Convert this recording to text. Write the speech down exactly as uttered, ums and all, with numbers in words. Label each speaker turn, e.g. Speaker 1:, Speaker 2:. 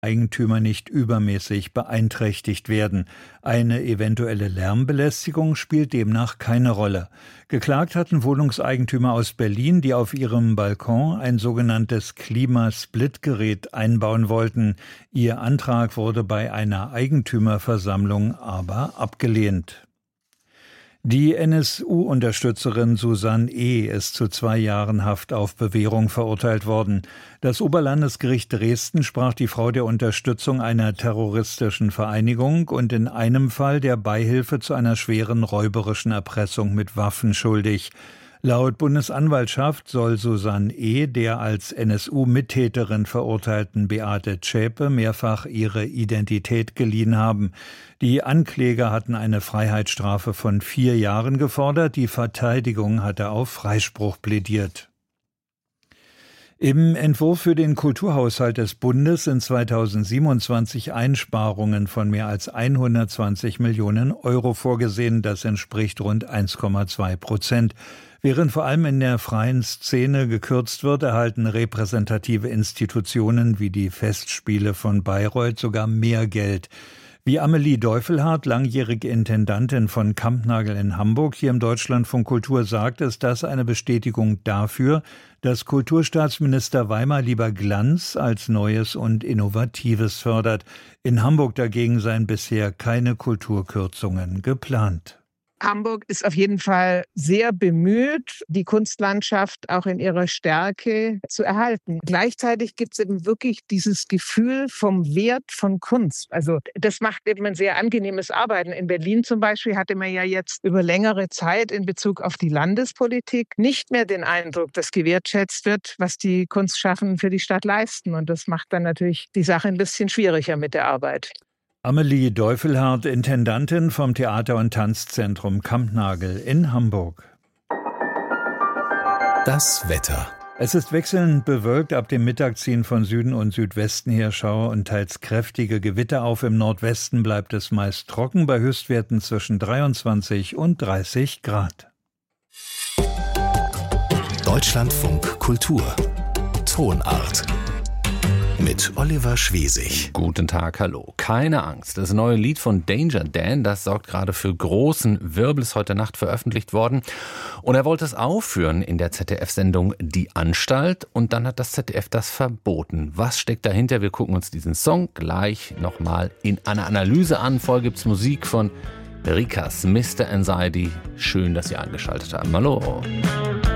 Speaker 1: Eigentümer nicht übermäßig beeinträchtigt werden. Eine eventuelle Lärmbelästigung spielt demnach keine Rolle. Geklagt hatten Wohnungseigentümer aus Berlin, die auf ihrem Balkon ein sogenanntes Klimasplitgerät einbauen wollten. Ihr Antrag wurde bei einer Eigentümerversammlung aber abgelehnt. Die N S U-Unterstützerin Susanne E. ist zu zwei Jahren Haft auf Bewährung verurteilt worden. Das Oberlandesgericht Dresden sprach die Frau der Unterstützung einer terroristischen Vereinigung und in einem Fall der Beihilfe zu einer schweren räuberischen Erpressung mit Waffen schuldig. Laut Bundesanwaltschaft soll Susanne E. der als N S U-Mittäterin verurteilten Beate Zschäpe mehrfach ihre Identität geliehen haben. Die Ankläger hatten eine Freiheitsstrafe von vier Jahren gefordert. Die Verteidigung hatte auf Freispruch plädiert. Im Entwurf für den Kulturhaushalt des Bundes sind zweitausendsiebenundzwanzig Einsparungen von mehr als hundertzwanzig Millionen Euro vorgesehen. Das entspricht rund eins Komma zwei Prozent. Während vor allem in der freien Szene gekürzt wird, erhalten repräsentative Institutionen wie die Festspiele von Bayreuth sogar mehr Geld. Wie Amelie Deufelhardt, langjährige Intendantin von Kampnagel in Hamburg, hier im Deutschlandfunk Kultur sagt, ist das eine Bestätigung dafür, dass Kulturstaatsminister Weimar lieber Glanz als Neues und Innovatives fördert. In Hamburg dagegen seien bisher keine Kulturkürzungen geplant.
Speaker 2: Hamburg ist auf jeden Fall sehr bemüht, die Kunstlandschaft auch in ihrer Stärke zu erhalten. Gleichzeitig gibt es eben wirklich dieses Gefühl vom Wert von Kunst. Also das macht eben ein sehr angenehmes Arbeiten. In Berlin zum Beispiel hatte man ja jetzt über längere Zeit in Bezug auf die Landespolitik nicht mehr den Eindruck, dass gewertschätzt wird, was die Kunstschaffenden für die Stadt leisten. Und das macht dann natürlich die Sache ein bisschen schwieriger mit der Arbeit.
Speaker 1: Amelie Deufelhardt, Intendantin vom Theater- und Tanzzentrum Kampnagel in Hamburg.
Speaker 3: Das Wetter.
Speaker 1: Es ist wechselnd bewölkt. Ab dem Mittag ziehen von Süden und Südwesten her Schauer und teils kräftige Gewitter auf. Im Nordwesten bleibt es meist trocken bei Höchstwerten zwischen dreiundzwanzig und dreißig Grad.
Speaker 3: Deutschlandfunk Kultur. Tonart. Mit Oliver Schwesig.
Speaker 4: Guten Tag, hallo. Keine Angst. Das neue Lied von Danger Dan, das sorgt gerade für großen Wirbel, ist heute Nacht veröffentlicht worden. Und er wollte es aufführen in der Z D F-Sendung Die Anstalt. Und dann hat das Z D F das verboten. Was steckt dahinter? Wir gucken uns diesen Song gleich nochmal in einer Analyse an. Vorher gibt's Musik von Rikas Mister Anxiety. Schön, dass Sie eingeschaltet haben. Hallo.